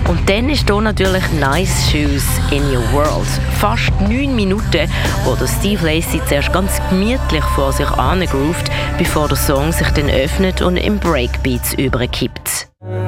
Und dann ist hier natürlich «Nice Shoes in Your World». Fast 9 Minuten, wo der Steve Lacy zuerst ganz gemütlich vor sich angroovt, bevor der Song sich dann öffnet und in Breakbeats überkippt.